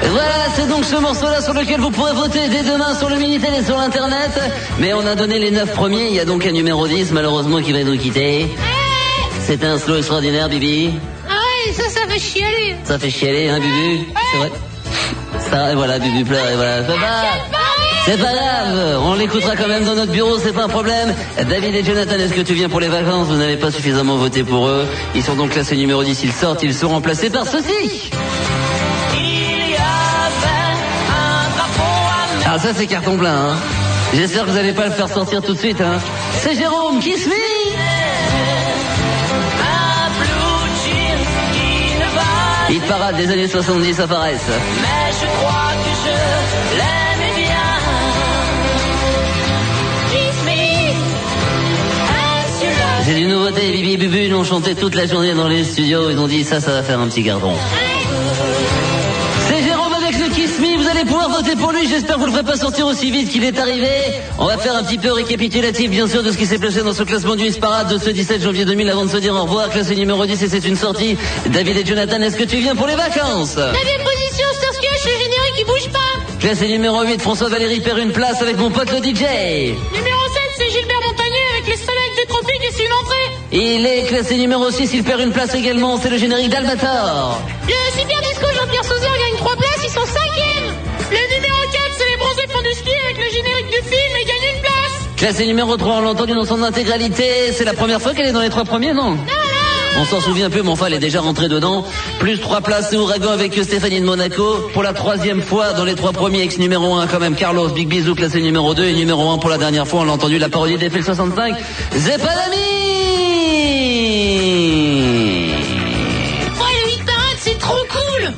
Voilà, c'est donc ce morceau-là sur lequel vous pourrez voter dès demain sur le Minitel et sur l'internet. Mais on a donné les 9 premiers, il y a donc un numéro 10 malheureusement qui va nous quitter. C'était un slow extraordinaire, Bibi. Ah ouais, ça fait chialer. Ça fait chialer, hein, Bibi? C'est vrai. Ça, et voilà, Bibi pleure, et voilà. C'est pas grave, on l'écoutera quand même dans notre bureau, c'est pas un problème. David et Jonathan, est-ce que tu viens pour les vacances? Vous n'avez pas suffisamment voté pour eux. Ils sont donc classés numéro 10, ils sortent, ils sont remplacés par ceci. Ah, ça c'est carton plein, hein. J'espère que vous n'allez pas le faire sortir tout de suite, hein. C'est Jérôme, Kiss Me. Hit parade des années 70 apparaissent. Mais je crois que je l'aimais bien. Kiss me. J'ai des nouveautés, Bibi et Bubu, ils l'ont chanté toute la journée dans les studios, ils ont dit ça va faire un petit gardon. C'est Jérôme avec le Kiss Me, vous allez pouvoir voter pour lui, j'espère que vous ne le ferez pas sortir aussi vite qu'il est arrivé. On va faire un petit peu récapitulatif bien sûr de ce qui s'est passé dans ce classement du Hit Parade de ce 17 janvier 2000 avant de se dire au revoir. Classé numéro 10 et c'est une sortie. David et Jonathan, est-ce que tu viens pour les vacances? 9e position, Starsky Hutch, le générique qui bouge pas. Classé numéro 8, François Valéry perd une place avec mon pote le DJ. Numéro 7, c'est Gilbert Montagnier avec les soleils des tropiques et c'est une entrée. Il est classé numéro 6, il perd une place également, c'est le générique d'Albator. Le Super Disco, Jean-Pierre Sauzard gagne 3 places, ils sont 5e. Le numéro 4, c'est les bronzés font du ski avec le générique du film et gagne une place. Classé numéro 3, on l'a entendu dans son intégralité, c'est la première fois qu'elle est dans les 3 premiers, non? On s'en souvient peu, mais enfin, elle est déjà rentrée dedans. Plus 3 places, c'est Ouragan avec Stéphanie de Monaco. Pour la 3e fois dans les 3 premiers, ex numéro 1 quand même, Carlos, Big Bisou, classé numéro 2. Et numéro 1 pour la dernière fois, on l'a entendu, la parodie d'Eiffel 65. Zepadami. Ouais, le Hit Parade, c'est trop cool.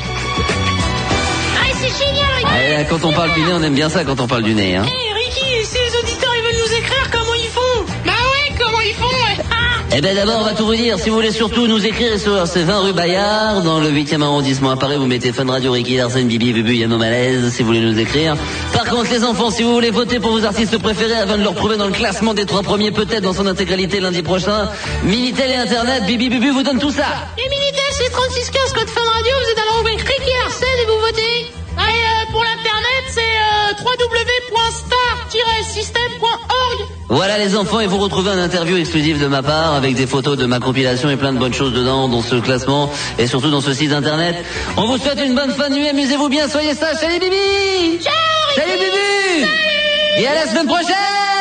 Ah, c'est génial, Ricky. Quand on parle du nez, on aime bien ça quand on parle du nez, hein. Hey, Ricky, si les auditeurs, ils veulent nous écrire, comment ils font? Bah ouais, comment ils font, ouais. Eh ben d'abord on va tout vous dire, si vous voulez surtout nous écrire sur c'est 20 rue Bayard, dans le 8e arrondissement à Paris, vous mettez Fun Radio, Ricky Larsen, Bibi, Bubu, Yann Malaise, si vous voulez nous écrire. Par contre les enfants, si vous voulez voter pour vos artistes préférés avant de le retrouver dans le classement des 3 premiers, peut-être dans son intégralité lundi prochain, Minitel et Internet, Bibi, Bubu vous donne tout ça. Les Minitel, c'est 3615 code Fun Radio, vous êtes dans la rubrique Ricky Larsen et vous votez. Et pour l'internet, c'est www.star-system.org. Voilà les enfants, et vous retrouvez une interview exclusive de ma part avec des photos de ma compilation et plein de bonnes choses dedans dans ce classement et surtout dans ce site internet. On vous souhaite une bonne fin de nuit, amusez-vous bien, soyez sages. Salut Bibi. Ciao, salut Bibi. Et à la semaine prochaine.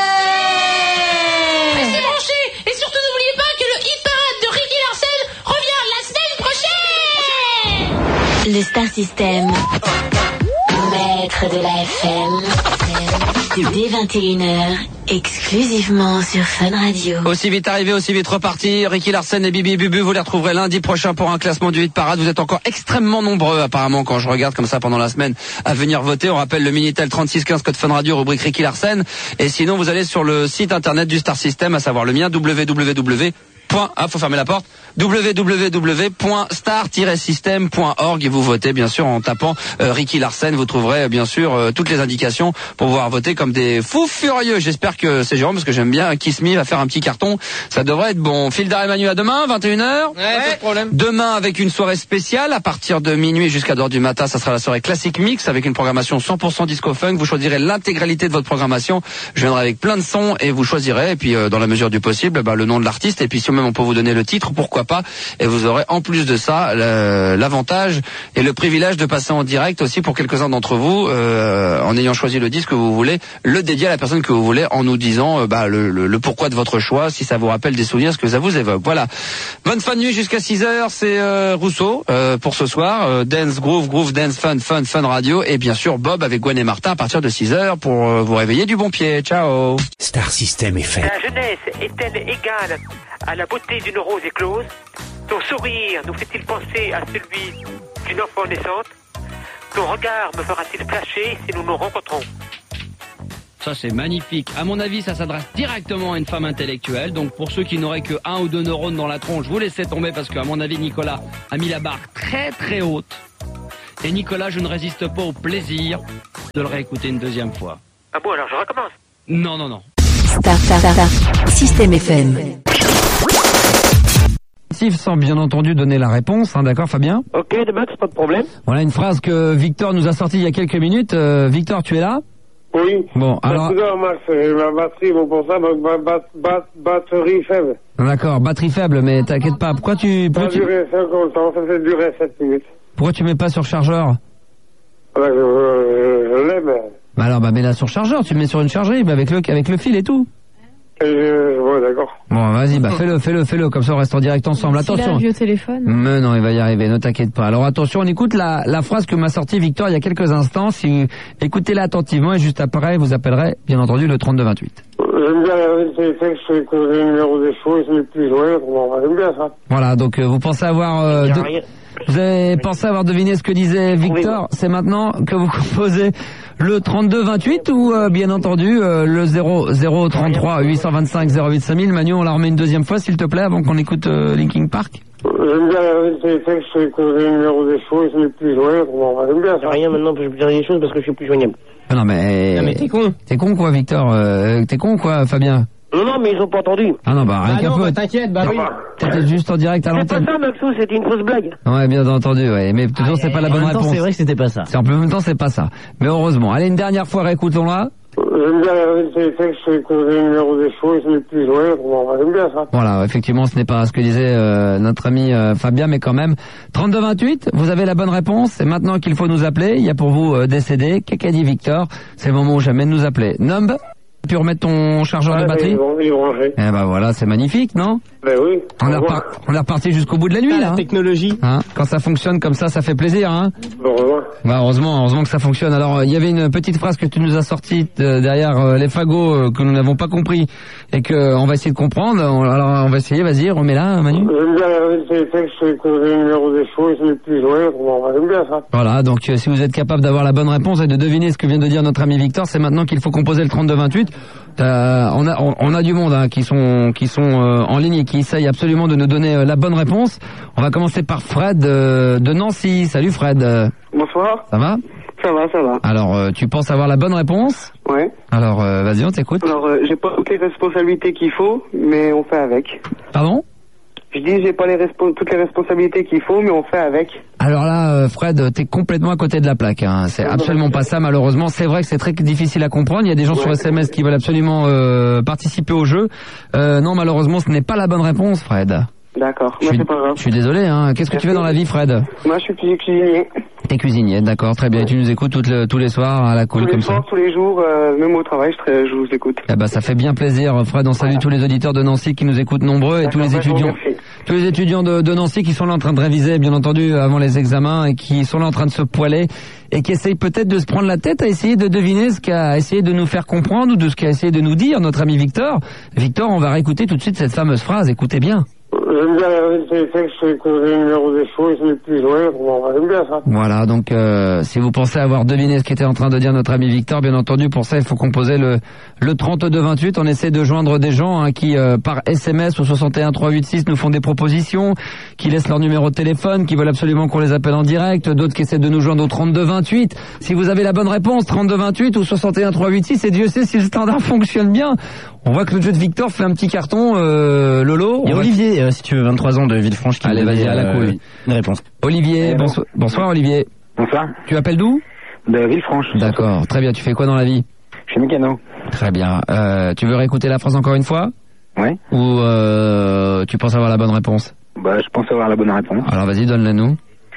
Restez branchés et surtout n'oubliez pas que le Hit Parade de Ricky Larsen revient la semaine prochaine. Le Star System, maître de la FM, dès 21h, exclusivement sur Fun Radio. Aussi vite arrivé, aussi vite reparti. Ricky Larsen et Bibi Bubu, vous les retrouverez lundi prochain pour un classement du Hit Parade. Vous êtes encore extrêmement nombreux apparemment quand je regarde comme ça pendant la semaine à venir voter. On rappelle le Minitel 3615 code Fun Radio, rubrique Ricky Larsen. Et sinon vous allez sur le site internet du Star System, à savoir le mien, faut fermer la porte, www.star-system.org et vous votez bien sûr en tapant Ricky Larsen. Vous trouverez bien sûr toutes les indications pour pouvoir voter comme des fous furieux. J'espère que c'est Jérôme parce que j'aime bien Kiss Me va faire un petit carton. Ça devrait être bon. Phil d'Arrêt Manu à demain, 21h. Ouais, pas de problème. Demain avec une soirée spéciale à partir de minuit jusqu'à 2h du matin. Ça sera la soirée Classic Mix avec une programmation 100% disco funk. Vous choisirez l'intégralité de votre programmation. Je viendrai avec plein de sons et vous choisirez. Et puis dans la mesure du possible, le nom de l'artiste. Et puis si même on peut vous donner le titre, pourquoi pas. Et vous aurez en plus de ça l'avantage et le privilège de passer en direct aussi pour quelques-uns d'entre vous en ayant choisi le disque que vous voulez, le dédier à la personne que vous voulez en nous disant le pourquoi de votre choix, si ça vous rappelle des souvenirs, ce que ça vous évoque. Voilà. Bonne fin de nuit jusqu'à 6h, c'est Rousseau pour ce soir. Dance, groove, dance, fun radio. Et bien sûr Bob avec Gwen et Martin à partir de 6h pour vous réveiller du bon pied. Ciao. Star System FM. La jeunesse est-elle égale à la beauté d'une rose éclose? Ton sourire nous fait-il penser à celui d'une enfant naissante? Ton regard me fera-t-il flasher si nous nous rencontrons? Ça c'est magnifique. À mon avis, ça s'adresse directement à une femme intellectuelle. Donc pour ceux qui n'auraient que 1 ou 2 neurones dans la tronche, vous laissez tomber parce qu'à mon avis, Nicolas a mis la barre très très haute. Et Nicolas, je ne résiste pas au plaisir de le réécouter une deuxième fois. Ah bon, alors je recommence. Non. Star System FM. Sans bien entendu donner la réponse, hein, d'accord Fabien? Ok, Max, pas de problème. Voilà une phrase que Victor nous a sortie il y a quelques minutes. Victor, tu es là? Oui. Bon, alors... Max, ma batterie, bon pour ça, batterie faible. D'accord, batterie faible, mais t'inquiète pas. Pourquoi tu... Ça a duré 50 ans, ça fait durer 7 minutes. Pourquoi tu mets pas sur chargeur? Je l'ai, mais... Bah alors, mets-la sur chargeur, tu le mets sur une chargerie, avec le fil et tout. Ouais, d'accord. Bon, vas-y, fais-le, comme ça on reste en direct ensemble. Attention. Il a un vieux téléphone. Mais non, il va y arriver, ne t'inquiète pas. Alors attention, on écoute la phrase que m'a sortie Victor il y a quelques instants. Si écoutez-la attentivement et juste après, vous appellerez, bien entendu, le 3228. J'aime bien les textes, le numéro des choses, les plus joyeux, j'aime bien ça. Voilà, donc vous pensez avoir... Vous avez pensé avoir deviné ce que disait Victor. Oui. C'est maintenant que vous composez le 3228 ou bien entendu le 0033 825 08 5000. Manu, on la remet une deuxième fois s'il te plaît avant qu'on écoute Linkin Park. J'aime bien les textes, le numéro des choses, les plus joyeux, j'aime bien ça. Rien maintenant, je peux dire des choses parce que je suis plus joignable. Non mais t'es con. T'es con quoi Victor, t'es con quoi Fabien? Non, mais ils ont pas entendu. Ah non, rien qu'un peu. T'inquiète, oui. T'étais juste en direct à l'antenne. C'est pas ça, Maxou, c'était une fausse blague. Ouais, bien entendu, ouais. Mais toujours, c'est pas la bonne réponse. C'est vrai que c'était pas ça. En même temps, c'est pas ça. Mais heureusement. Allez, une dernière fois, réécoutons-la. J'aime bien les textes, le numéro des choses, les plus joyeux, j'aime bien ça. Voilà, effectivement, ce n'est pas ce que disait notre ami Fabien, mais quand même. 3228, vous avez la bonne réponse. C'est maintenant qu'il faut nous appeler. Il y a pour vous des CD. Qu'est-ce qu'a dit Victor? C'est le moment ou jamais de nous appeler. Numb? Tu peux remettre ton chargeur de batterie? Il est branché. Eh ben voilà, c'est magnifique, non? Ben oui. On est reparti jusqu'au bout de la nuit, là. La technologie. Hein, quand ça fonctionne comme ça fait plaisir, hein. Heureusement. Bah heureusement que ça fonctionne. Alors il y avait une petite phrase que tu nous as sortie derrière les fagots que nous n'avons pas compris et que on va essayer de comprendre. Alors on va essayer, vas-y, remets-la, Manu. J'aime bien les textes, le numéro des choses, les plus joyeux, j'aime bien ça. Voilà, donc si vous êtes capable d'avoir la bonne réponse et de deviner ce que vient de dire notre ami Victor, c'est maintenant qu'il faut composer le 3228. On a du monde hein, qui sont en ligne et qui essayent absolument de nous donner la bonne réponse. On va commencer par Fred de Nancy. Salut Fred. Bonsoir. Ça va? Ça va. Alors, tu penses avoir la bonne réponse? Ouais. Alors, vas-y, on t'écoute. Alors, j'ai pas toutes les responsabilités qu'il faut, mais on fait avec. Pardon? Je dis, j'ai pas toutes les responsabilités qu'il faut, mais on fait avec. Alors là, Fred, t'es complètement à côté de la plaque. Hein. C'est absolument pas ça, malheureusement. C'est vrai que c'est très difficile à comprendre. Il y a des gens sur SMS qui veulent absolument participer au jeu. Non, malheureusement, ce n'est pas la bonne réponse, Fred. D'accord, c'est pas grave. Je suis désolé. Hein. Qu'est-ce que tu fais dans la vie, Fred? Moi, je suis cuisinier. T'es cuisinier, d'accord, très bien. Et tu nous écoutes tous les soirs à la cool comme ça? Tous les jours, même au travail, je vous écoute. Eh ben, ça fait bien plaisir, Fred. On salue tous les auditeurs de Nancy qui nous écoutent nombreux et tous les étudiants de Nancy qui sont là en train de réviser, bien entendu, avant les examens et qui sont là en train de se poiler et qui essayent peut-être de se prendre la tête à essayer de deviner ce qu'a essayé de nous faire comprendre ou de ce qu'a essayé de nous dire notre ami Victor. Victor, on va réécouter tout de suite cette fameuse phrase. Écoutez bien. J'aime bien les textes, le numéro des choses, les plus joyeux, j'aime bien ça. Voilà, donc si vous pensez avoir deviné ce qu'était en train de dire notre ami Victor, bien entendu, pour ça, il faut composer le 3228. On essaie de joindre des gens hein, qui, par SMS au 61 386, nous font des propositions, qui laissent leur numéro de téléphone, qui veulent absolument qu'on les appelle en direct, d'autres qui essaient de nous joindre au 3228. Si vous avez la bonne réponse, 3228 ou 61 386, et Dieu sait si le standard fonctionne bien. On voit que le jeu de Victor fait un petit carton, Lolo. Il y a Olivier, si tu veux, 23 ans de Villefranche qui allez, vas-y, à la cool. Une réponse. Olivier, bonsoir Olivier. Bonsoir. Tu appelles d'où? De Villefranche. D'accord, très bien. Tu fais quoi dans la vie? Je suis mécano. Très bien. Tu veux réécouter la phrase encore une fois? Ouais. Ou tu penses avoir la bonne réponse? Bah, je pense avoir la bonne réponse. Alors vas-y, donne-la nous.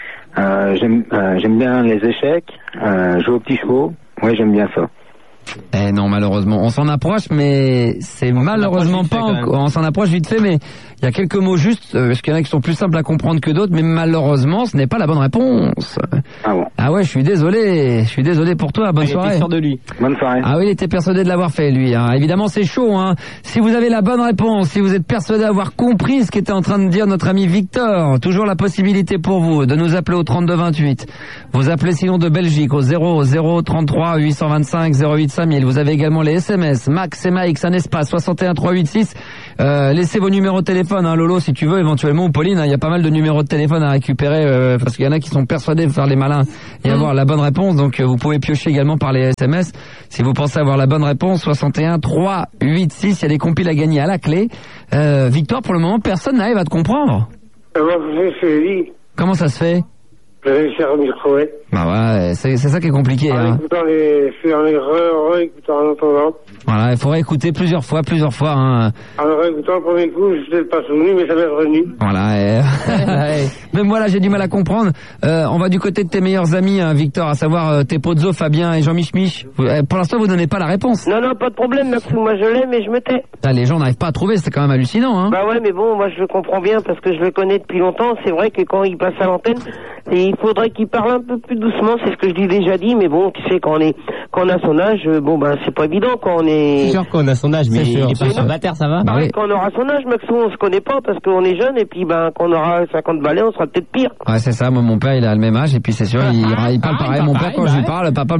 J'aime bien les échecs, jouer aux petits chevaux. Ouais, j'aime bien ça. Eh non, malheureusement. On s'en approche, mais c'est malheureusement pas encore. On s'en approche vite fait, mais il y a quelques mots justes, parce qu'il y en a qui sont plus simples à comprendre que d'autres, mais malheureusement, ce n'est pas la bonne réponse. Ah bon? Ah ouais, je suis désolé pour toi. Bonne soirée. Il était sûr de lui. Bonne soirée. Ah oui, il était persuadé de l'avoir fait, lui. Hein. Évidemment, c'est chaud. Hein. Si vous avez la bonne réponse, si vous êtes persuadé d'avoir compris ce qu'était en train de dire notre ami Victor, toujours la possibilité pour vous de nous appeler au 3228. Vous appelez sinon de Belgique au 0033 825 08 5000. Vous avez également les SMS, Max et Mike, un espace, 61 386. Laissez vos numéros de téléphone, hein, Lolo, si tu veux, éventuellement, ou Pauline, il y a pas mal de numéros de téléphone à récupérer, parce qu'il y en a qui sont persuadés de faire les malins et avoir la bonne réponse, donc vous pouvez piocher également par les SMS. Si vous pensez avoir la bonne réponse, 61 386, il y a des compiles à gagner à la clé. Victor, pour le moment, personne n'arrive à te comprendre. Moi, je l'ai dit. Comment ça se fait? J'ai réussi à micro-ouais. Bah ouais, c'est ça qui est compliqué. En écoutant les réécoutant en entendant. Voilà, il faudrait écouter plusieurs fois. Hein. En réécoutant le premier coup, je ne suis pas souvenu, mais ça m'est revenu. Voilà. Même moi là, j'ai du mal à comprendre. On va du côté de tes meilleurs amis, hein, Victor, à savoir tes Pozzo, Fabien et Jean-Mich Mich. Pour l'instant, vous donnez pas la réponse. Non, pas de problème, Maxou. Moi, je l'aime et je me tais. Les gens n'arrivent pas à trouver, c'est quand même hallucinant. Hein. Bah ouais, mais bon, moi, je le comprends bien parce que je le connais depuis longtemps. C'est vrai que quand il passe à l'antenne, il faudrait qu'il parle un peu plus doucement. C'est ce que je l'ai déjà dit, mais bon, tu sais, quand on a son âge, c'est pas évident quand on est... C'est sûr qu'on a son âge, mais il est pas célibataire, ça va? Bah oui. Quand on aura son âge, Maxou, on se connaît pas parce qu'on est jeune, et puis quand on aura 50 balais, on sera peut-être pire. Ouais, c'est ça. Moi, mon père, il a le même âge, et puis c'est sûr, il parle pareil. Mon père, quand je lui parle, papa...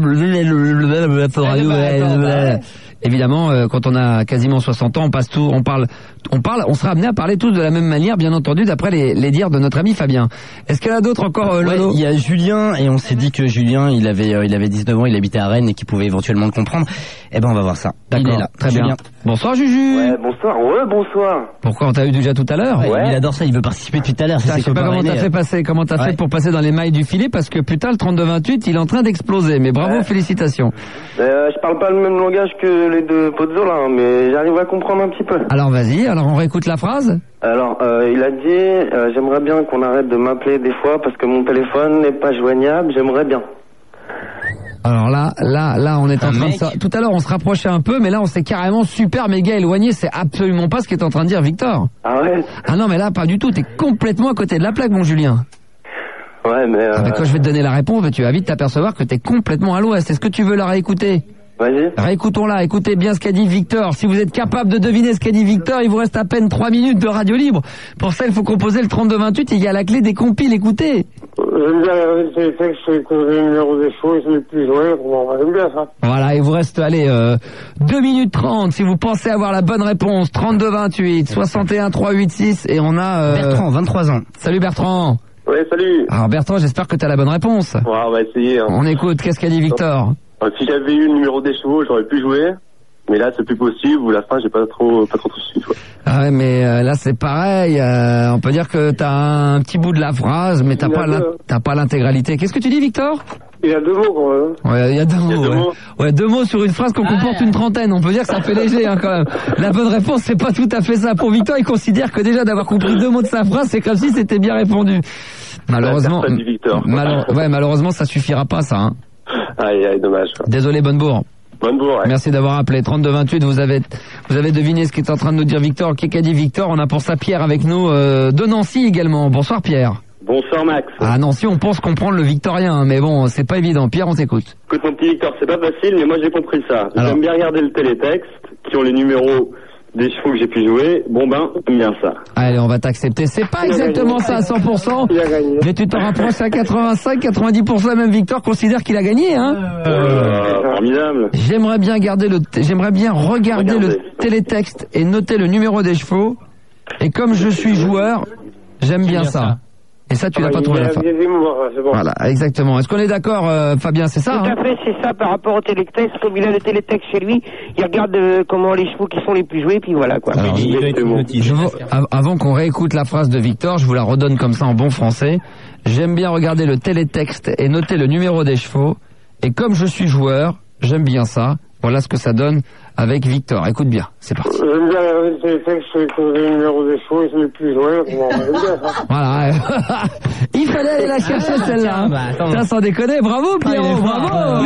Évidemment, quand on a quasiment 60 ans, on sera amené à parler tous de la même manière, bien entendu, d'après les dires de notre ami Fabien. Est-ce qu'il y en a d'autres encore, Lolo? Il y a Julien, et on s'est dit que Julien, il avait 19 ans, il habitait à Rennes et qu'il pouvait éventuellement le comprendre. Eh ben, on va voir ça. D'accord. Il est là. Très Julien. bien. Bonsoir, Juju. Ouais, bonsoir. Ouais, bonsoir. Pourquoi on t'a eu déjà tout à l'heure? Ouais. Il adore ça, il veut participer depuis tout à l'heure. Je sais pas comment t'as fait pour passer dans les mailles du filet, parce que putain, le 32-28, il est en train d'exploser. Mais bravo, félicitations. Je parle pas le même langage que les deux Pozzo là, mais j'arrive à comprendre un petit peu. Alors vas-y, on réécoute la phrase. Alors, il a dit, j'aimerais bien qu'on arrête de m'appeler des fois parce que mon téléphone n'est pas joignable, j'aimerais bien. Alors là, on est en train de ça. Tout à l'heure, on se rapprochait un peu, mais là, on s'est carrément super méga éloigné. C'est absolument pas ce qu'est en train de dire Victor. Ah ouais? Ah non, mais là, pas du tout. T'es complètement à côté de la plaque, mon Julien. Ouais, mais... quand je vais te donner la réponse, tu vas vite t'apercevoir que t'es complètement à l'ouest. Est-ce que tu veux la réécouter? Vas-y. Réécoutons-la, écoutez bien ce qu'a dit Victor. Si vous êtes capable de deviner ce qu'a dit Victor, il vous reste à peine 3 minutes de radio libre. Pour ça, il faut composer le 32-28, il y a la clé des compiles, écoutez. J'aime bien les textes, les numéros des shows, ils sont les plus joués, j'aime bien ça. Voilà, il vous reste, 2 minutes 30, si vous pensez avoir la bonne réponse. 32-28, 61 386, et on a... Bertrand, 23 ans. Salut Bertrand. Ouais, salut. Alors Bertrand, j'espère que t'as la bonne réponse. Ouais, on va essayer. Hein. On écoute, qu'est-ce qu'a dit Victor? Si j'avais eu le numéro des chevaux, j'aurais pu jouer. Mais là, c'est plus possible. Ou la fin, j'ai pas trop suivi. Ah ouais, mais là, c'est pareil. On peut dire que t'as un petit bout de la phrase, mais t'as pas l'intégralité. Qu'est-ce que tu dis, Victor? Il y a 2 mots, quand même. Ouais, il y a 2 mots. Ouais, 2 mots sur une phrase qu'on comporte une trentaine. On peut dire que ça fait léger, hein, quand même. La bonne réponse, c'est pas tout à fait ça. Pour Victor, il considère que déjà d'avoir compris 2 mots de sa phrase, c'est comme si c'était bien répondu. Malheureusement, malheureusement, ça suffira pas, ça, hein. Aïe, dommage. Désolé, Bonnebourg. Bonnebourg, ouais. Merci d'avoir appelé. 32-28, vous avez deviné ce qu'est en train de nous dire Victor. Qu'est-ce qu'a dit Victor? On a pour ça Pierre avec nous, de Nancy également. Bonsoir, Pierre. Bonsoir, Max. Ah, Nancy, on pense comprendre le victorien, mais bon, c'est pas évident. Pierre, on t'écoute. Écoute, mon petit Victor, c'est pas facile, mais moi j'ai compris ça. Alors... J'aime bien regarder le télétexte, qui ont les numéros des chevaux que j'ai pu jouer. Bon j'aime bien ça. Allez, on va t'accepter. C'est pas exactement ça à 100%, mais tu t'en rapproches à 85, 90%. Même Victor considère qu'il a gagné, hein. Formidable. J'aimerais bien regarder le télétexte et noter le numéro des chevaux. Et comme je suis joueur, j'aime bien ça. Et ça, tu l'as pas trouvé à la fin. Bon. Voilà, exactement. Est-ce qu'on est d'accord, Fabien, c'est ça? Tout à fait, c'est ça par rapport au télétexte. Comme il a le télétexte chez lui, il regarde comment les chevaux qui sont les plus joués, puis voilà, quoi. Alors, avant qu'on réécoute la phrase de Victor, je vous la redonne comme ça en bon français. J'aime bien regarder le télétexte et noter le numéro des chevaux. Et comme je suis joueur, j'aime bien ça. Voilà ce que ça donne avec Victor. Écoute bien, c'est parti. J'aime bien les textes, les numéros des chevaux, ils sont les plus joués, j'aime bien ça. Voilà. Il fallait aller la chercher celle-là. Putain, sans déconner, bravo Pierrot, bravo.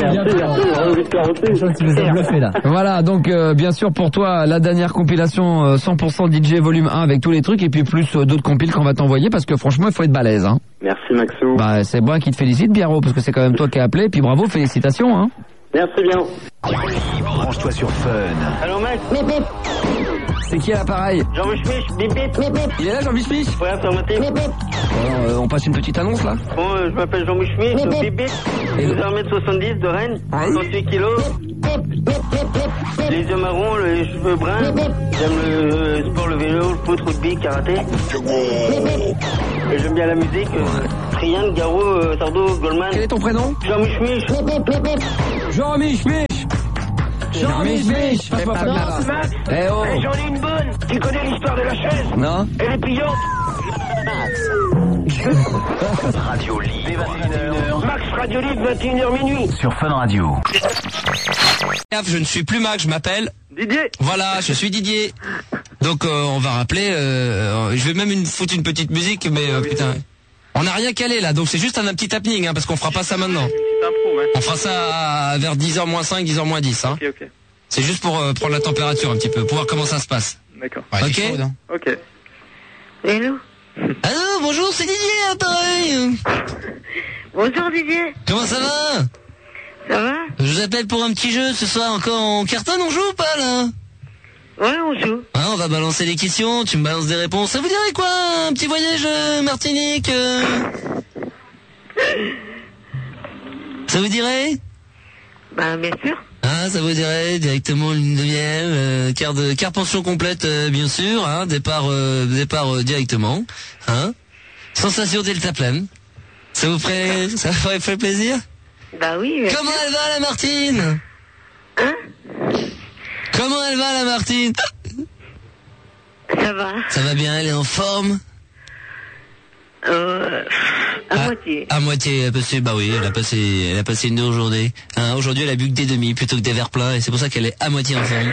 Tu nous as bluffé là. Voilà, donc bien sûr pour toi la dernière compilation 100% DJ volume 1 avec tous les trucs et puis plus d'autres compiles qu'on va t'envoyer parce que franchement il faut être balèze, hein. Merci Maxou. Bah c'est moi qui te félicite Pierrot parce que c'est quand même toi qui as appelé puis bravo, félicitations, hein. Merci bien. Branche-toi sur Fun. Allô mec. C'est qui à l'appareil? Jean-Mich, bip bip. Il est là Jean-Mich? Ouais, affirmatif. Alors, on passe une petite annonce là. Bon, je m'appelle Jean-Mich, bip bip. 1m70 de Rennes, 38 kilos. Les yeux marrons, les cheveux bruns. J'aime le sport, le vélo, le foot, rugby, karaté. Et j'aime bien la musique. Trian, Garou, Sardo, Goldman. Quel est ton prénom? Jean-Mich. Jean-Mich. Jean-Mich. Max. Eh oh. J'en ai une bonne. Tu connais l'histoire de la chaise? Non. Elle est pliante. Radio Libre, 21h. Max Radio Libre, 21h minuit. Sur Fun Radio. Je ne suis plus Max, je m'appelle Didier. Voilà, je suis Didier. Donc on va rappeler, je vais même foutre une petite musique, mais putain, on n'a rien calé là, donc c'est juste un petit happening, hein, parce qu'on fera pas ça maintenant. On fera ça vers 10h moins 5, 10h moins 10. Hein. Ok. C'est juste pour prendre la température un petit peu, pour voir comment ça se passe. D'accord. Ouais, ok. Chaud, hein. Ok. Hello. Allô, bonjour, c'est Didier, pareil. Bonjour Didier. Comment ça va? Ça va? Je vous appelle pour un petit jeu ce soir, encore en cartonne, on joue ou pas là? Ouais, on joue. Ah, on va balancer des questions, tu me balances des réponses. Ça vous dirait quoi, un petit voyage Martinique Ça vous dirait? Bah bien sûr. Ah, ça vous dirait directement une deuxième, carte pension complète, bien sûr, hein, départ directement, hein. Sensation deltaplane. Ça vous ferait plaisir? Bah oui. Comment elle va la Martine? Hein? Comment elle va la Martine? Ça va. Ça va bien, elle est en forme? À moitié. À moitié, elle a passé, bah oui, elle a passé une dure journée. Hein, aujourd'hui, elle a bu que des demi plutôt que des verres pleins, et c'est pour ça qu'elle est à moitié en forme.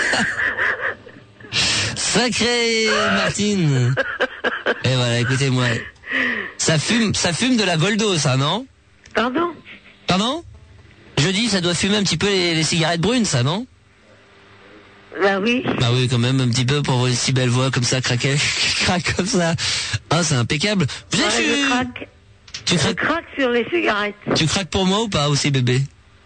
Sacrée Martine. Et voilà, écoutez-moi. Ça fume de la Goldo, ça, non? Pardon? Je dis, ça doit fumer un petit peu les cigarettes brunes, ça, non? Bah oui. Bah oui, quand même, un petit peu pour avoir une si belle voix comme ça, craque comme ça. Ah, c'est impeccable. Vous êtes je craque. Tu craques? Je craque sur les cigarettes. Tu craques pour moi ou pas aussi, bébé?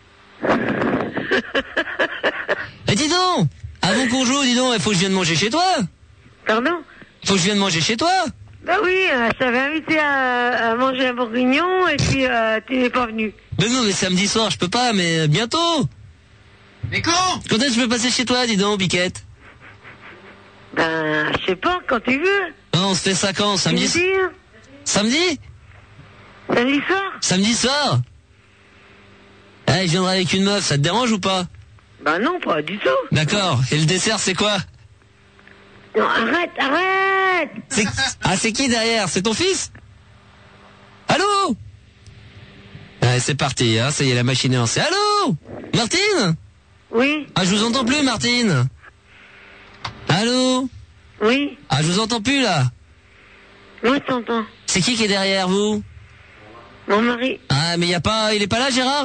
Eh, dis donc! Avant qu'on joue, dis donc, il faut que je vienne manger chez toi. Pardon? Faut que je vienne manger chez toi. Bah oui, je t'avais invité à manger un bourguignon et puis tu n'es pas venu. Mais non, mais samedi soir, je peux pas, mais bientôt. Mais quand? Quand est-ce que je peux passer chez toi, dis donc, Biquette? Ben, je sais pas, quand tu veux. Non, on se fait ça quand? Samedi? Samedi? Samedi soir? Samedi soir? Eh, je viendrai avec une meuf, ça te dérange ou pas? Ben non, pas du tout. D'accord, et le dessert, c'est quoi? Non, arrête! C'est qui derrière? C'est ton fils? Allô? Ouais, c'est parti, hein, ça y est, la machine est lancée. Allô? Martine? Oui. Ah, je vous entends plus, Martine. Allô? Oui. Ah, je vous entends plus, là. Moi, je t'entends. C'est qui est derrière vous? Mon mari. Ah, mais il est pas là, Gérard?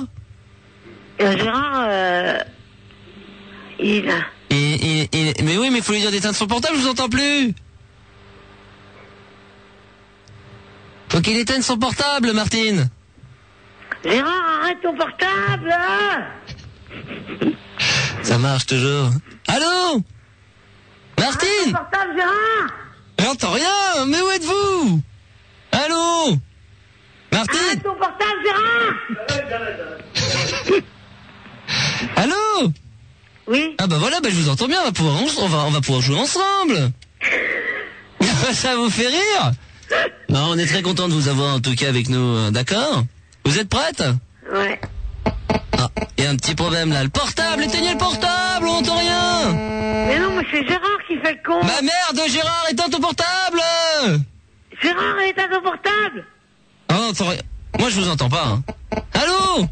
Gérard, il est là. Mais oui, mais il faut lui dire d'éteindre son portable, je vous entends plus. Faut qu'il éteigne son portable, Martine. Gérard, arrête ton portable, là. Ça marche toujours. Allô? Martine? Arrête ton portable, Gérard. J'entends rien, mais où êtes-vous? Allô? Martine? Arrête ton portable, Gérard. Allô? Oui. Ah bah voilà, bah je vous entends bien, on va pouvoir jouer ensemble. Ça vous fait rire? Non, on est très content de vous avoir en tout cas avec nous, d'accord? Vous êtes prête? Ouais. Ah, il y a un petit problème là. Le portable, éteignez le portable, on entend rien. Mais non, mais c'est Gérard qui fait le con. Bah merde, Gérard, éteins ton portable. Gérard, éteins ton portable. Ah, on entend rien. Moi je vous entends pas, hein. Allô?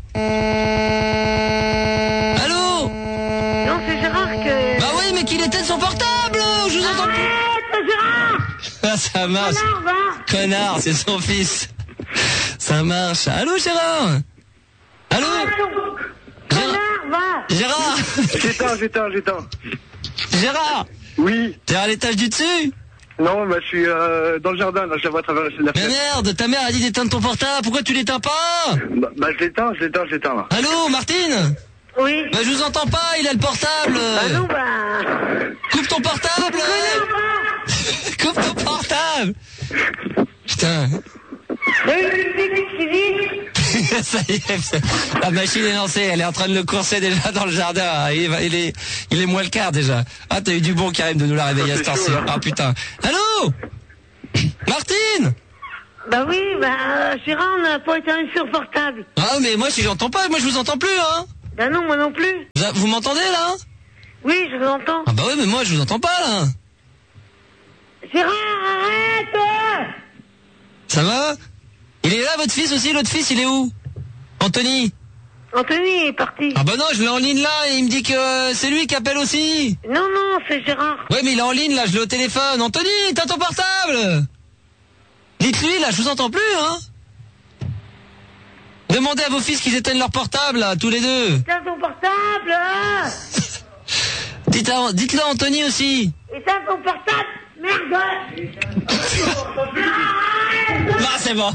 Allô? Non, c'est Gérard que... Bah oui, mais qu'il éteigne son portable. Je vous entends plus. Arrête, Gérard. Ah, ça marche. Connard, va. Connard, c'est son fils. Ça marche. Allô, Gérard? Allô? Connard, va. Gérard? J'éteins. Gérard? Oui. T'es à l'étage du dessus? Non, bah je suis dans le jardin, là, je la vois à travers la fenêtre. Mais merde, ta mère a dit d'éteindre ton portable, pourquoi tu l'éteins pas? Bah je l'éteins, là. Allô, Martine? Oui. Bah je vous entends pas, il a le portable. Ah non, bah... Coupe ton portable. Coupe ton portable. Putain. Ça y est, la machine est lancée, elle est en train de le courser déjà dans le jardin. Il est moins le quart déjà. Ah, t'as eu du bon Karim de nous la réveiller à cette heure-ci. Ah putain. Allô? Martine? Bah oui, Gérard, on n'a pas éteint sur portable. Ah mais moi si j'entends pas, moi je vous entends plus, hein. Bah non, moi non plus. Vous m'entendez là? Oui, je vous entends. Ah bah oui, mais moi je vous entends pas là. Gérard, arrête. Ça va? Il est là, votre fils aussi? L'autre fils, il est où? Anthony? Anthony est parti. Ah bah non, je l'ai en ligne là et il me dit que c'est lui qui appelle aussi. Non, c'est Gérard. Ouais, mais il est en ligne là, je l'ai au téléphone. Anthony, t'as ton portable? Dites-lui là, je vous entends plus, hein? Demandez à vos fils qu'ils éteignent leur portable là, tous les deux. Éteins ton portable. Dites-le à Anthony aussi. Éteins ton portable. Merde. Non, c'est bon.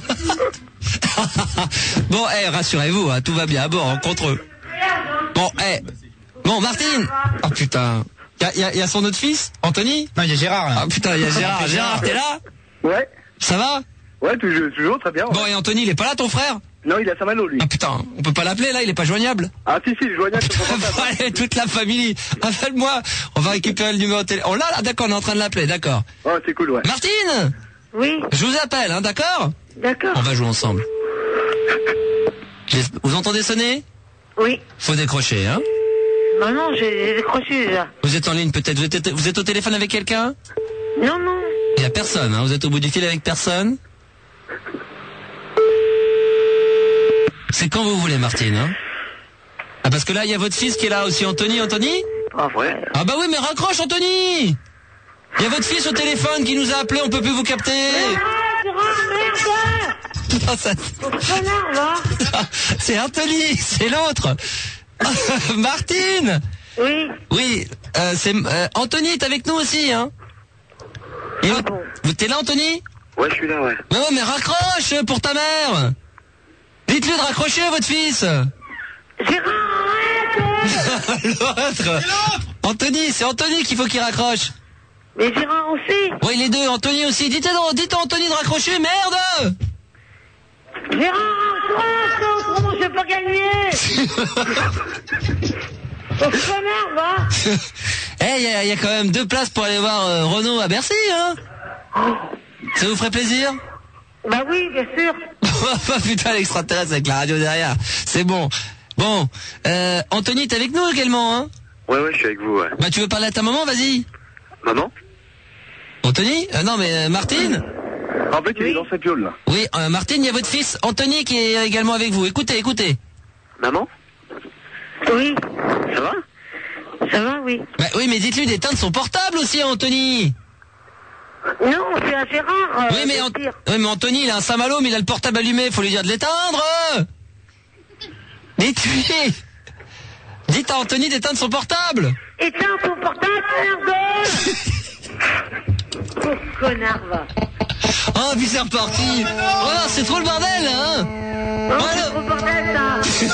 Bon, rassurez-vous, hein, tout va bien à bord, hein, contre eux. Bon, bon, Martine. Oh putain. Y a son autre fils, Anthony? Non, il y a Gérard, là. Ah putain, il y a Gérard. Gérard, t'es là? Ouais. Ça va? Ouais, toujours, très bien. Ouais. Bon, et Anthony, il est pas là, ton frère? Non, il est à Saint-Malo, lui. Ah putain, on peut pas l'appeler, là, il est pas joignable? Ah si, il est joignable. Allez, toute la famille, appelle-moi. On va récupérer le numéro de télé. Oh là, d'accord, on est en train de l'appeler, d'accord. Oh, c'est cool, ouais. Martine! Oui. Je vous appelle, hein, d'accord? D'accord. On va jouer ensemble. Vous entendez sonner? Oui. Faut décrocher, hein? Bah non, j'ai décroché déjà. Vous êtes en ligne peut-être, vous êtes au téléphone avec quelqu'un? Non. Il y a personne, hein? Vous êtes au bout du fil avec personne? C'est quand vous voulez, Martine, hein? Ah, parce que là, il y a votre fils qui est là aussi, Anthony. Ah, vrai? Ah bah oui, mais raccroche, Anthony! Il y a votre fils au téléphone qui nous a appelé, on peut plus vous capter! Merde! Non, ça... Connard, là! C'est Anthony, c'est l'autre! Martine! Oui. Oui, c'est Anthony est avec nous aussi, hein? Et t'es là, Anthony? Ouais, je suis là, ouais. Ouais, mais raccroche pour ta mère! Dites-lui de raccrocher, votre fils! Gérard, L'autre! Anthony, c'est Anthony qu'il faut qu'il raccroche! Mais Gérard aussi! Oui, les deux, Anthony aussi. Dites à Anthony de raccrocher, merde! Gérard, toi, autrement je vais pas gagner! Oh, connard, va! Il y a quand même 2 places pour aller voir Renaud à Bercy, hein? Ça vous ferait plaisir? Bah oui, bien sûr. Oh putain, l'extraterrestre avec la radio derrière. C'est bon. Bon, Anthony, t'es avec nous également, hein? Ouais, je suis avec vous, ouais. Bah tu veux parler à ta maman, vas-y. Maman? Anthony? Non mais Martine? En fait, il est dans sa piole, là. Oui, Martine, il y a votre fils Anthony qui est également avec vous. Écoutez. Maman? Oui. Ça va? Ça va, oui. Bah oui, mais dites-lui d'éteindre son portable aussi, Anthony. Non, c'est à Gérard. Oui, mais Anthony, il a un Saint-Malo, mais il a le portable allumé. Faut lui dire de l'éteindre. Dites-lui. Dites à Anthony d'éteindre son portable. Éteins ton portable, merde. Oh, connard, va. Oh, puis c'est reparti. Oh, c'est trop le bordel, hein. Oh, c'est trop le bordel, ça.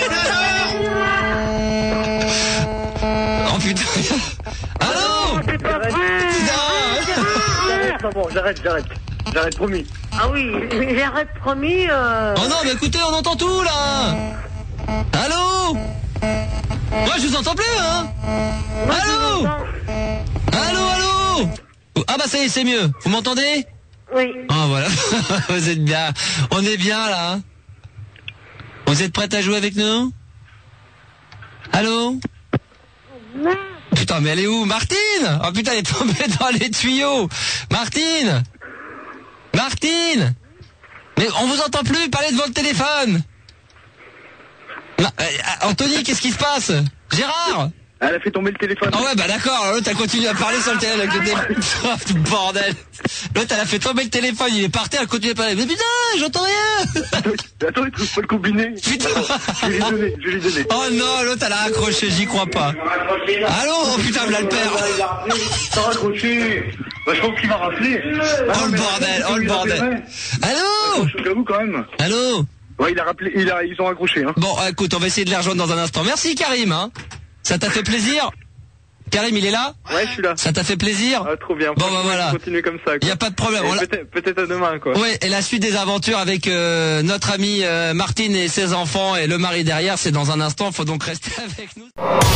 Oh, putain. Allô? C'est pas vrai. Non, bon, j'arrête, promis. Ah oui, j'arrête, promis. Oh non, mais écoutez, on entend tout, là. Allô? Moi, je vous entends plus, hein. Allô? Allô? Ah bah ça y est, c'est mieux. Vous m'entendez? Oui. Oh voilà, vous êtes bien. On est bien là. Vous êtes prête à jouer avec nous? Allô? Non. Putain, mais elle est où? Martine? Oh putain, elle est tombée dans les tuyaux. Martine! Mais on vous entend plus, parlez devant le téléphone. Anthony, qu'est-ce qui se passe? Gérard? Elle a fait tomber le téléphone. Ah ouais, bah d'accord, l'autre a continué à parler sur le téléphone avec le téléphone. Oh, bordel. L'autre, elle a fait tomber le téléphone, il est parti, elle a continué à parler. Mais putain, j'entends rien. Attends, il trouve pas le combiné. Putain. Je vais lui donner. Oh non, l'autre, elle a raccroché, j'y crois pas. Allô? Oh putain, là le père. T'as raccroché. Bah, je pense qu'il va rappeler. Oh le bordel. Allô? Je t'avoue quand même. Allô? Ouais, il a rappelé, ils ont raccroché, hein. Bon, écoute, on va essayer de les rejoindre dans un instant. Merci Karim, hein. Ça t'a fait plaisir? Karim, il est là? Ouais, je suis là. Ça t'a fait plaisir? Ah, trop bien. Bon, bah voilà. Continuer comme ça, quoi. Y a pas de problème. Peut-être à demain, quoi. Ouais, et la suite des aventures avec notre amie Martine et ses enfants et le mari derrière, c'est dans un instant. Faut donc rester avec nous.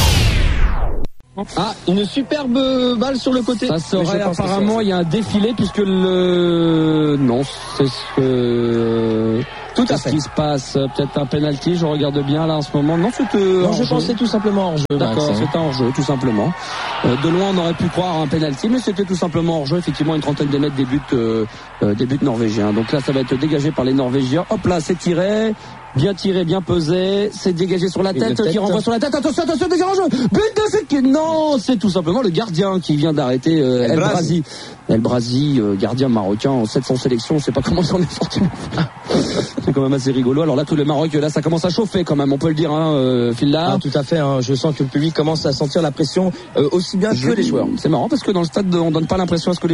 Ah, une superbe balle sur le côté. Ça serait apparemment, il y a un défilé puisque le... Non, c'est ce que... Tout à Qu'est-ce fait. qui se passe? Peut-être un penalty, je regarde bien là en ce moment. Non, c'était Non, hors-jeu. je pensais tout simplement hors-jeu. D'accord, Max, hein. c'était hors-jeu, tout simplement. De loin, on aurait pu croire à un penalty, mais c'était tout simplement hors-jeu. Effectivement, une trentaine de mètres des buts norvégiens. Donc là, ça va être dégagé par les Norvégiens. Hop là, c'est tiré. Bien tiré, bien pesé, c'est dégagé sur la tête, qui renvoie sur la tête, attention, dégage en jeu, but de cette... Non, c'est tout simplement le gardien qui vient d'arrêter El Brazi. El Brazi, gardien marocain en 700 sélections, on sait pas comment il s'en est sorti. C'est quand même assez rigolo. Alors là, tout le Maroc, là, ça commence à chauffer quand même, on peut le dire, Phil Lard. Ah, tout à fait, hein. Je sens que le public commence à sentir la pression aussi bien que les joueurs. C'est marrant parce que dans le stade, on donne pas l'impression à ce que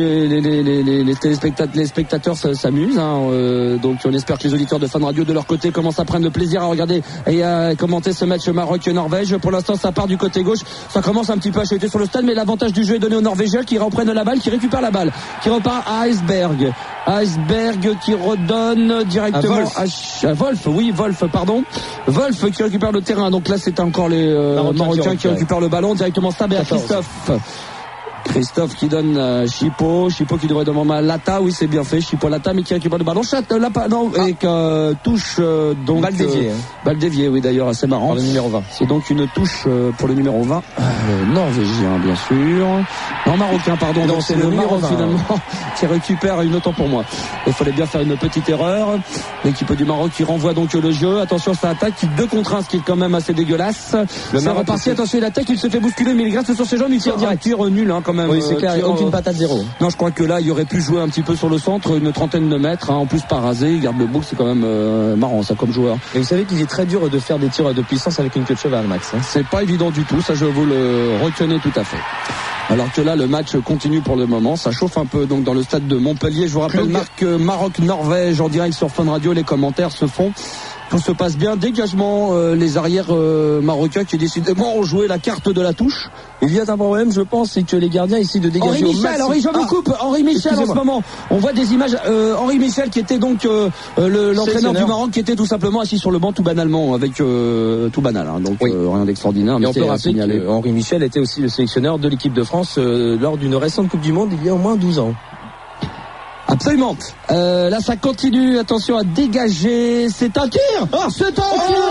les spectateurs s'amusent. Donc on espère que les auditeurs de Fun Radio de leur côté commencent à prendre le plaisir à regarder et à commenter ce match Maroc-Norvège. Pour l'instant, ça part du côté gauche. Ça commence un petit peu à chuter sur le stade, mais l'avantage du jeu est donné aux Norvégiens qui reprennent la balle, qui récupèrent la balle, qui repart à Iceberg. Iceberg qui redonne directement à Wolf. Oui, Wolf, pardon. Wolf qui récupère le terrain. Donc là, c'est encore les Marocains qui récupèrent le ballon directement. Ça, à Christophe qui donne Chipo qui devrait demander à Lata, oui c'est bien fait, Chipo Lata, mais qui récupère le ballon, et touche donc balle déviée, oui d'ailleurs, c'est marrant. Pour le numéro 20. C'est donc une touche pour le numéro 20, norvégien bien sûr. Non, marocain, pardon. Non, c'est le numéro 20 finalement qui récupère une autant pour moi. Il fallait bien faire une petite erreur. L'équipe du Maroc qui renvoie donc le jeu. Attention, ça attaque 2 contre 1, ce qui est quand même assez dégueulasse. Ça reparti, attention, il attaque, il se fait bousculer, mais il reste sur ses jambes, il tire direct. Tire nul quand même. Oui, c'est clair, aucune patate zéro. Non, je crois que là, il aurait pu jouer un petit peu sur le centre, une trentaine de mètres, en plus pas rasé, il garde le boucle, c'est quand même marrant ça comme joueur. Et vous savez qu'il est très dur de faire des tirs de puissance avec une queue de cheval, Max. C'est pas évident du tout, ça je vous le reconnais tout à fait. Alors que là, le match continue pour le moment, ça chauffe un peu donc dans le stade de Montpellier. Je vous rappelle, Maroc-Norvège en direct sur Fun Radio, les commentaires se font. Tout se passe bien, dégagement, les arrières marocains qui décidément ont joué la carte de la touche. Il y a un problème, je pense, c'est que les gardiens ici de dégager Henri Michel en ce moment. On voit des images. Henri Michel qui était donc l'entraîneur du Maroc, qui était tout simplement assis sur le banc tout banalement, avec tout banal. Donc rien d'extraordinaire. Et on peut rappeler que Henri Michel était aussi le sélectionneur de l'équipe de France lors d'une récente Coupe du Monde il y a au moins 12 ans. Absolument. Là, ça continue. Attention à dégager. C'est un tir. C'est un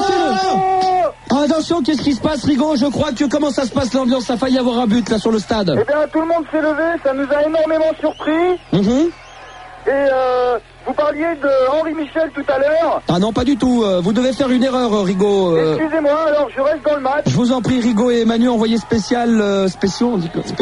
tir. Attention, qu'est-ce qui se passe, Rigaud? Je crois que comment ça se passe l'ambiance? Ça a failli y avoir un but là sur le stade. Eh bien, tout le monde s'est levé. Ça nous a énormément surpris. Et vous parliez de Henri Michel tout à l'heure. Ah non, pas du tout. Vous devez faire une erreur, Rigaud. Excusez-moi, alors je reste dans le match. Je vous en prie, Rigaud et Manu, envoyez spéciaux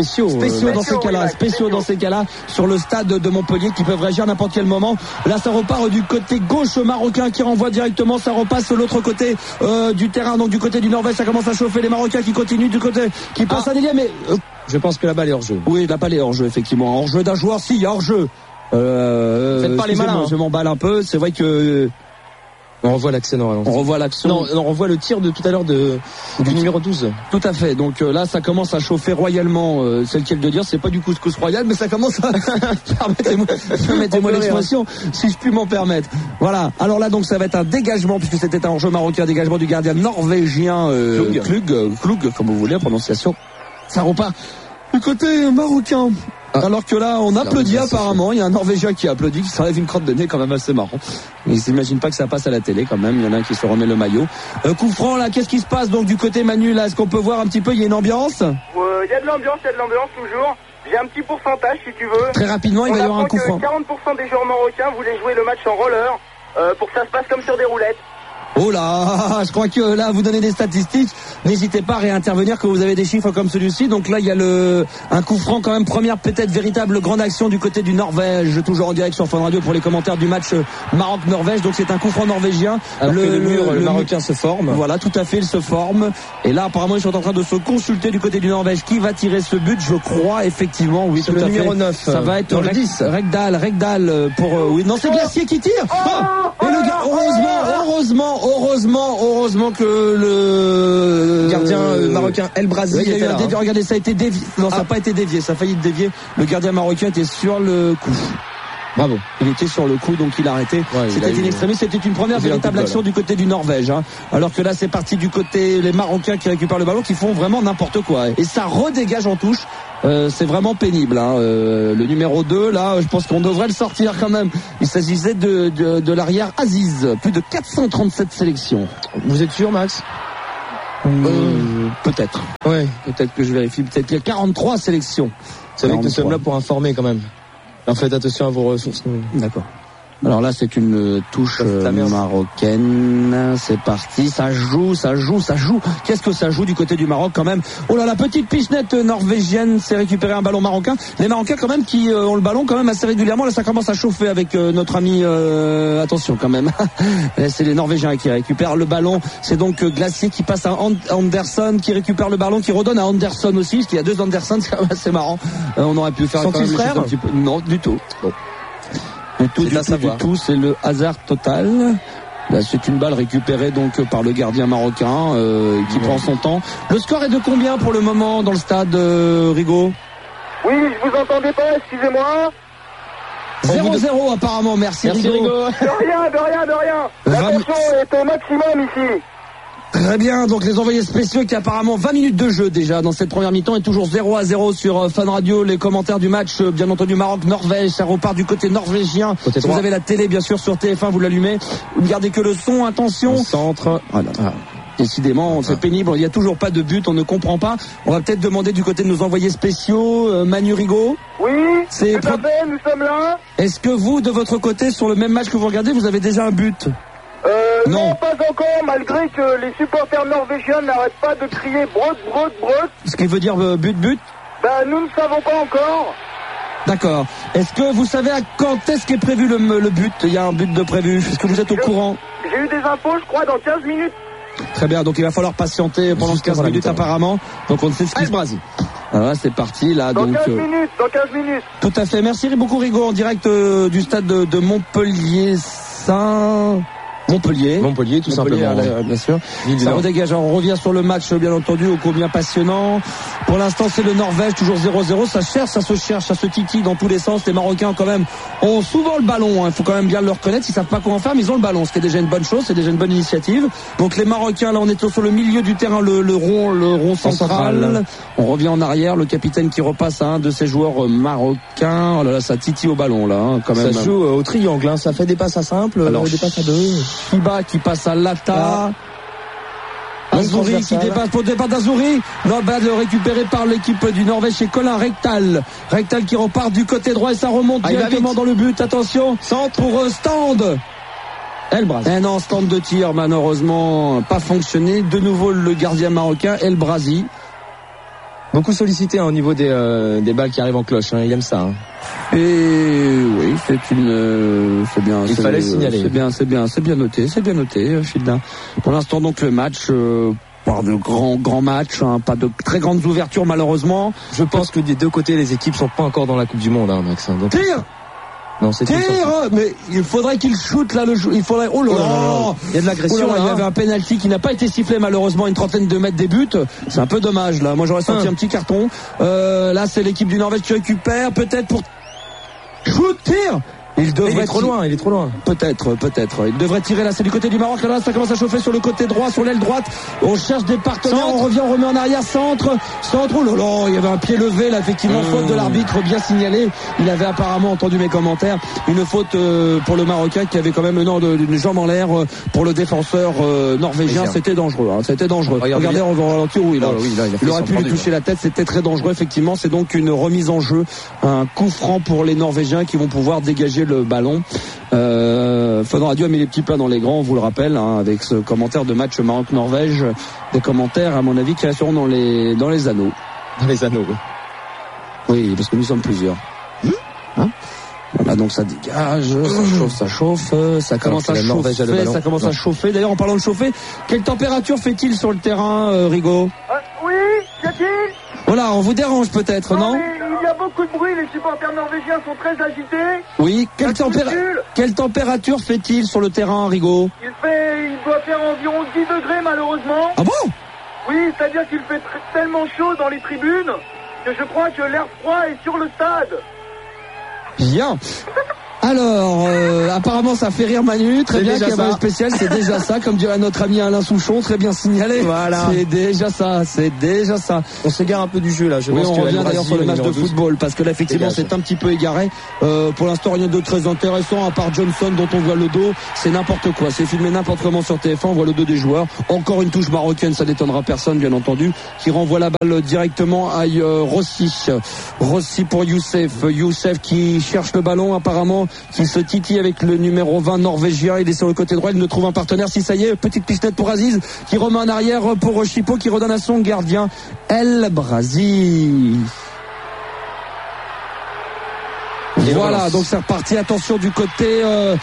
dans ces cas-là, sur le stade de Montpellier, qui peuvent réagir à n'importe quel moment. Là, ça repart du côté gauche marocain qui renvoie directement, ça repasse de l'autre côté du terrain, donc du côté du Norvège, ça commence à chauffer, les Marocains qui continuent du côté, qui passe à Délier, mais... Je pense que la balle est hors jeu. Oui, la balle est hors jeu, effectivement. Hors jeu d'un joueur, si, il y a hors jeu. Faites pas les malins. Je m'emballe un peu, c'est vrai que... On revoit l'action. On revoit l'action. Non, on revoit le tir de tout à l'heure du numéro 12. Tout à fait. Donc là, ça commence à chauffer royalement. C'est lequel de dire, c'est pas du couscous royal, mais ça commence à... Permettez-moi l'expression, si je puis m'en permettre. Voilà. Alors là, donc, ça va être un dégagement, puisque c'était un enjeu marocain, dégagement du gardien norvégien, Klug, comme vous voulez, la prononciation. Ça repart du côté marocain. Alors que là, on applaudit apparemment. Il y a un Norvégien qui applaudit, qui se relève une crotte de nez, quand même assez marrant. Ils s'imaginent pas que ça passe à la télé, quand même. Il y en a un qui se remet le maillot. Coup franc, là, qu'est-ce qui se passe donc du côté Manu, là? Est-ce qu'on peut voir un petit peu? Il y a une ambiance? Il y a de l'ambiance toujours. J'ai un petit pourcentage, si tu veux. Très rapidement, il va y avoir un coup franc. 40% des joueurs marocains voulaient jouer le match en roller pour que ça se passe comme sur des roulettes. Oh là, je crois que là, vous donnez des statistiques. N'hésitez pas à réintervenir quand vous avez des chiffres comme celui-ci. Donc là, il y a un coup franc quand même. Première peut-être véritable grande action du côté du Norvège. Toujours en direct sur Fun Radio pour les commentaires du match Maroc-Norvège. Donc c'est un coup franc norvégien. Alors le Marocain se forme. Voilà, tout à fait, il se forme. Et là, apparemment, ils sont en train de se consulter du côté du Norvège. Qui va tirer ce but? Je crois, effectivement, oui, tout à fait. Le numéro 9. Ça va être le 10. Regdal pour... oui, non, c'est Glacier qui tire. Et le gars, heureusement que le gardien marocain El Brazi était là. Regardez, ça a été dévié. Non, ça n'a pas été dévié, ça a failli être dévié. Le gardien marocain était sur le coup. Bravo. Il était sur le coup, donc il a arrêté. Ouais, c'était une extrémie, c'était une première véritable action du côté du Norvège. Hein. Alors que là, c'est parti du côté les Marocains qui récupèrent le ballon, qui font vraiment n'importe quoi. Et ça redégage en touche. C'est vraiment pénible. Hein. Le numéro 2, là, je pense qu'on devrait le sortir quand même. Il s'agissait de l'arrière Aziz. Plus de 437 sélections. Vous êtes sûr, Max? Peut-être. Ouais. Peut-être que je vérifie. Peut-être qu'il y a 43 sélections. Vous savez que nous sommes là pour informer quand même. Alors faites attention à vos ressources. D'accord. Alors là, c'est une touche marocaine. C'est parti. Ça joue. Qu'est-ce que ça joue du côté du Maroc quand même? Oh là, la petite pichenette norvégienne s'est récupéré un ballon marocain. Les Marocains quand même qui ont le ballon quand même assez régulièrement. Là, ça commence à chauffer avec notre ami. Attention quand même. C'est les Norvégiens qui récupèrent le ballon. C'est donc Glacier qui passe à Anderson, qui récupère le ballon, qui redonne à Anderson aussi, parce qu'il y a 2 Anderson. C'est quand même assez marrant. On aurait pu faire quand même frère un petit peu. Non, du tout. Bon. Du tout, c'est le hasard total. Là, c'est une balle récupérée donc par le gardien marocain qui prend son temps. Le score est de combien pour le moment dans le stade, Rigaud? Oui, je vous entendais pas, excusez-moi. 0-0 apparemment, merci Rigaud. De rien. La tension est au maximum ici. Très bien, donc les envoyés spéciaux qui apparemment 20 minutes de jeu déjà dans cette première mi-temps et toujours 0-0 sur Fun Radio. Les commentaires du match, bien entendu Maroc-Norvège, ça repart du côté norvégien. Si vous avez la télé bien sûr sur TF1, vous l'allumez. Vous gardez que le son, attention. Au centre. Voilà. Décidément, c'est pénible, il n'y a toujours pas de but, on ne comprend pas. On va peut-être demander du côté de nos envoyés spéciaux, Manu Rigaud. Oui, tout à fait, nous sommes là. Est-ce que vous, de votre côté, sur le même match que vous regardez, vous avez déjà un but? Non, pas encore, malgré que les supporters norvégiens n'arrêtent pas de crier brut. Ce qui veut dire but. Ben, nous ne savons pas encore. D'accord. Est-ce que vous savez à quand est-ce qu'est prévu le but? Il y a un but de prévu. Est-ce que vous êtes au courant? J'ai eu des infos, je crois, dans 15 minutes. Très bien, donc il va falloir patienter pendant 15 minutes apparemment. Donc on ne sait ce qui se passe. Voilà, c'est parti là. Dans donc, 15 minutes. Tout à fait. Merci beaucoup Rigaud en direct du stade de Montpellier tout simplement. Bien sûr. Ça redégage. On revient sur le match, bien entendu, ô combien passionnant. Pour l'instant, c'est le Norvège, toujours 0-0. Ça se titille dans tous les sens. Les Marocains, quand même, ont souvent le ballon. Il faut quand même bien le reconnaître. Ils savent pas quoi en faire, mais ils ont le ballon. Ce qui est déjà une bonne chose. C'est déjà une bonne initiative. Donc, les Marocains, là, on est sur le milieu du terrain, le rond central. On revient en arrière. Le capitaine qui repasse à un de ses joueurs marocains. Oh là là, ça titille au ballon, là, quand même. Ça joue au triangle, Ça fait des passes à simple, des passes à 2. Kiba qui passe à Lata. Azouri qui dépasse pour le départ d'Azouri. La balle récupérée par l'équipe du Norvège chez Colin Rekdal. Rekdal qui repart du côté droit et ça remonte directement dans le but. Attention, centre pour Stand. Elbrazi. Non, stand de tir malheureusement pas fonctionné. De nouveau le gardien marocain Elbrazi. Beaucoup sollicité au niveau des balles qui arrivent en cloche. Il aime ça. Et oui, c'est bien. Il fallait signaler. C'est bien noté, Fildin. Pour l'instant, donc le match. Pas de grands matchs, pas de très grandes ouvertures malheureusement. Je pense que des deux côtés, les équipes sont pas encore dans la Coupe du Monde, Max. Donc... Tire. Non, c'est mais il faudrait qu'il shoot là il faudrait. Oh là là, il y a de l'agression. Il y avait un penalty qui n'a pas été sifflé malheureusement, une trentaine de mètres des buts. C'est un peu dommage là. Moi j'aurais senti un petit carton. Là c'est l'équipe du Norvège qui récupère peut-être pour shoot, tire. Il est trop loin. Peut-être. Il devrait tirer là, c'est du côté du Maroc. Là, ça commence à chauffer sur le côté droit, sur l'aile droite. On cherche des partenaires, on remet en arrière, centre. Oh là là, il y avait un pied levé là, effectivement, faute de l'arbitre, bien signalé. Il avait apparemment entendu mes commentaires. Une faute pour le Marocain qui avait quand même le nom d'une jambe en l'air pour le défenseur norvégien. C'était dangereux. Regardez, on va ralentir. Oui, il aurait pu lui toucher la tête. C'était très dangereux, effectivement. C'est donc une remise en jeu, un coup franc pour les Norvégiens qui vont pouvoir dégager le ballon. Fun Radio a mis les petits plats dans les grands, on vous le rappelle, avec ce commentaire de match Maroc-Norvège, des commentaires à mon avis qui resteront dans les anneaux. Dans les anneaux, oui. Oui, parce que nous sommes plusieurs. Voilà, donc ça dégage, ça chauffe, ça commence à chauffer. D'ailleurs, en parlant de chauffer, quelle température fait-il sur le terrain, Rigaud? Oui, y a-t-il? Voilà, on vous dérange peut-être, non? Il y a beaucoup de bruit, les supporters norvégiens sont très agités. Oui, quelle température fait-il sur le terrain, Rigaud? Il doit faire environ 10 degrés malheureusement. Ah bon? Oui, c'est-à-dire qu'il fait tellement chaud dans les tribunes que je crois que l'air froid est sur le stade. Bien. Alors, apparemment, ça fait rire Manu. Très bien, qu'il y a un spécial, c'est déjà ça. Comme dirait notre ami Alain Souchon, très bien signalé. Voilà. C'est déjà ça. On s'égare un peu du jeu là. Oui, on revient d'ailleurs sur le match de football parce que là, effectivement, c'est un petit peu égaré. Pour l'instant, rien de très intéressant à part Johnson dont on voit le dos. C'est n'importe quoi. C'est filmé n'importe comment sur TF1. On voit le dos des joueurs. Encore une touche marocaine, ça n'étonnera personne, bien entendu, qui renvoie la balle directement à Rossi. Rossi pour Youssef. Youssef qui cherche le ballon apparemment, qui se titille avec le numéro 20 norvégien. Il est sur le côté droit, il ne trouve un partenaire. Si ça y est, petite pichenette pour Aziz qui remet en arrière pour Chipo qui redonne à son gardien El Brazi. Voilà, donc c'est reparti. Attention du côté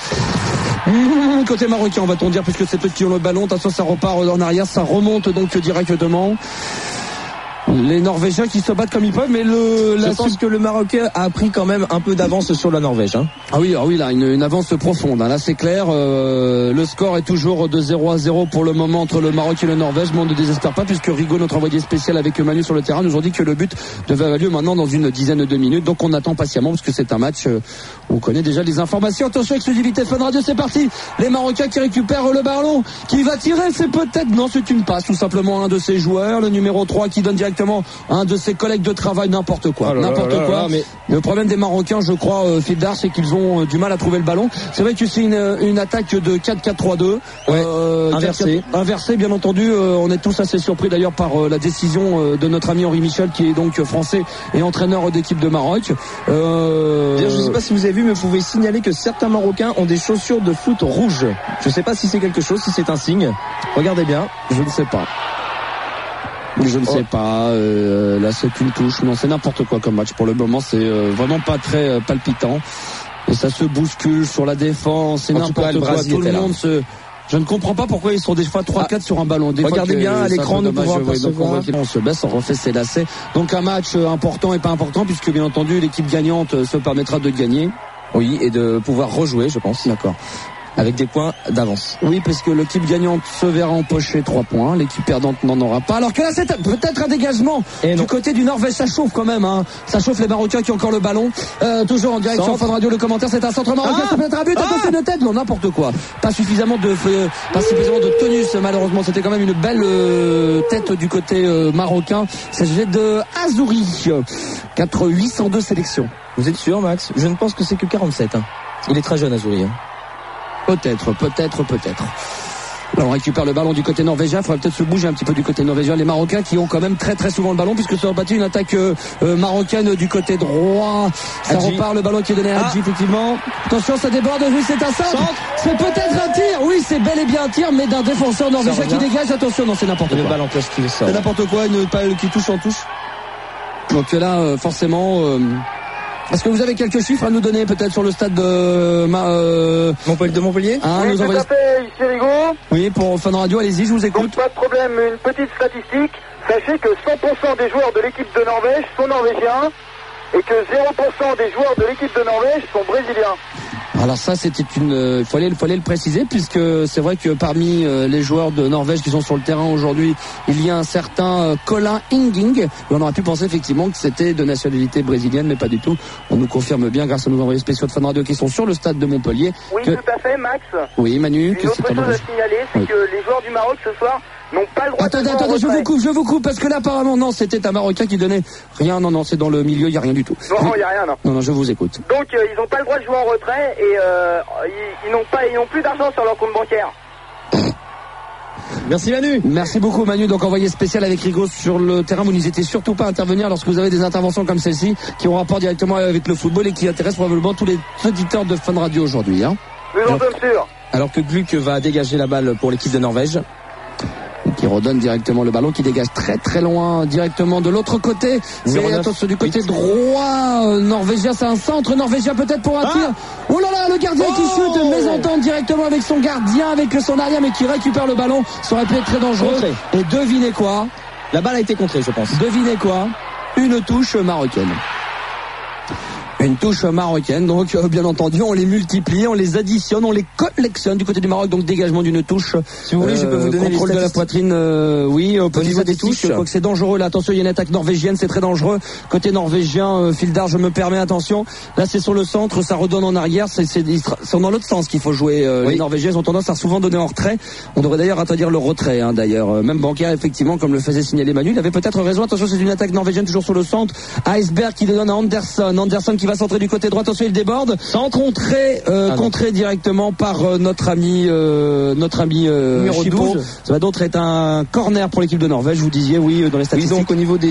côté marocain, on va-t-on dire, puisque c'est eux qui ont le ballon. Attention, ça repart en arrière, ça remonte donc directement. Les Norvégiens qui se battent comme ils peuvent, mais je pense que le Marocain a pris quand même un peu d'avance sur la Norvège. Hein. Ah oui, là, une avance profonde. Hein. Là, c'est clair. Le score est toujours de 0-0 pour le moment entre le Maroc et le Norvège. Mais on ne désespère pas, puisque Rigaud, notre envoyé spécial avec Manu sur le terrain, nous ont dit que le but devait avoir lieu maintenant dans une dizaine de minutes. Donc on attend patiemment, parce que c'est un match où on connaît déjà les informations. Attention, exclusivité Fun Radio, c'est parti. Les Marocains qui récupèrent le ballon, qui va tirer, c'est peut-être... Non, c'est une passe, tout simplement un de ses joueurs, le numéro 3 qui donne directement un de ses collègues de travail, n'importe quoi. Mais le problème des Marocains, je crois, Fildar, c'est qu'ils ont du mal à trouver le ballon. C'est vrai que c'est une attaque de 4-4-3-2. Inversé, bien entendu. On est tous assez surpris d'ailleurs par la décision de notre ami Henri Michel, qui est donc français et entraîneur d'équipe de Maroc. Je ne sais pas si vous avez vu, mais vous pouvez signaler que certains Marocains ont des chaussures de foot rouges. Je ne sais pas si c'est quelque chose, si c'est un signe. Regardez bien. Je ne sais pas. Là c'est une touche. Non, c'est n'importe quoi comme match. Pour le moment, c'est vraiment pas très palpitant. Et ça se bouscule sur la défense. C'est n'importe quoi. Tout le monde se... Je ne comprends pas pourquoi ils sont des fois 3-4 sur un ballon. Regardez bien à l'écran, de pouvoir percevoir. On se baisse, on refait ses lacets. Donc un match important et pas important, puisque bien entendu l'équipe gagnante se permettra de gagner. Oui, et de pouvoir rejouer, je pense. D'accord. Avec des points d'avance. Oui, parce que l'équipe gagnante se verra empocher 3 points. L'équipe perdante n'en aura pas. Alors que là, c'est peut-être un dégagement du côté du Norvège. Ça chauffe quand même. Hein. Ça chauffe les Marocains qui ont encore le ballon. Toujours en direct sur Fun Radio, le commentaire, c'est un centre marocain. Ça peut être un but. Attention de tête. Non, n'importe quoi. Pas suffisamment de tonus. Malheureusement, c'était quand même une belle tête du côté marocain. C'est de Azouri. 802 sélections. Vous êtes sûr, Max? Je ne pense que c'est que 47. Hein. Il est très jeune, Azouri. Hein. Peut-être. Là, on récupère le ballon du côté norvégien. Il faudrait peut-être se bouger un petit peu du côté norvégien. Les Marocains qui ont quand même très très souvent le ballon, puisque ça va battre une attaque marocaine du côté droit. Ça repart, le ballon qui est donné à Hadji, effectivement. Attention, ça déborde. Oui, c'est un centre. C'est peut-être un tir. Oui, c'est bel et bien un tir, mais d'un défenseur norvégien qui dégage. Attention, non, c'est n'importe quoi. Le ballon qui sort. C'est n'importe quoi, une balle qui touche en touche. Donc là, forcément... Est-ce que vous avez quelques chiffres à nous donner peut-être sur le stade de Montpellier? Oui, tout à fait, ici Rigaud. Oui, pour Fun Radio, allez-y, je vous écoute. Donc, pas de problème, une petite statistique. Sachez que 100% des joueurs de l'équipe de Norvège sont norvégiens et que 0% des joueurs de l'équipe de Norvège sont brésiliens. Alors ça, c'était il fallait le préciser, puisque c'est vrai que parmi les joueurs de Norvège qui sont sur le terrain aujourd'hui, il y a un certain Colin Inging, et on aurait pu penser effectivement que c'était de nationalité brésilienne, mais pas du tout. On nous confirme bien grâce à nos envoyés spéciaux de Fun Radio qui sont sur le stade de Montpellier. Oui, tout à fait, Max. Oui, Manu. Une autre chose à signaler, c'est que les joueurs du Maroc ce soir n'ont pas le droit de jouer en retrait. je vous coupe, parce que là apparemment non, c'était un Marocain qui donnait rien. Non, c'est dans le milieu, il y a rien du tout. Non, il y a rien, non. Non, je vous écoute. Donc ils n'ont pas le droit de jouer en retrait et ils n'ont plus d'argent sur leur compte bancaire. Merci Manu. Merci beaucoup Manu. Donc envoyé spécial avec Rigaud sur le terrain. Vous n'hésitez surtout pas à intervenir lorsque vous avez des interventions comme celle-ci qui ont rapport directement avec le football et qui intéressent probablement tous les auditeurs de Fun Radio aujourd'hui. Hein. Mais j'en suis sûr. Alors que Gluck va dégager la balle pour l'équipe de Norvège. Qui redonne directement le ballon, qui dégage très très loin directement de l'autre côté. C'est attention du côté droit norvégien, c'est un centre norvégien peut-être pour un tir. Oh là là, le gardien qui chute, mésentente directement avec son gardien, avec son arrière, mais qui récupère le ballon. Ça aurait pu être très dangereux. Contré. Et devinez quoi? La balle a été contrée, je pense. Devinez quoi? Une touche marocaine. Une touche marocaine, donc bien entendu, on les multiplie, on les additionne, on les collectionne du côté du Maroc, donc dégagement d'une touche. Si vous voulez, je peux vous donner contrôle de la poitrine, oui, au niveau des touches. Je crois que c'est dangereux là, attention, il y a une attaque norvégienne, c'est très dangereux. Côté norvégien, Fildar, je me permets, attention. Là, c'est sur le centre, ça redonne en arrière, c'est dans l'autre sens qu'il faut jouer. Oui. Les Norvégiens ont tendance à souvent donner en retrait. On devrait d'ailleurs interdire le retrait, d'ailleurs. Même Bancaire, effectivement, comme le faisait signaler Manu, il avait peut-être raison. Attention, c'est une attaque norvégienne toujours sur le centre. Iceberg qui donne à Anderson. Anderson qui va centrer du côté droit. Attention, il déborde. Contré directement par notre ami numéro Chipo. 12. Ça va donc être un corner pour l'équipe de Norvège. Vous disiez, oui, dans les statistiques. Oui, donc au niveau des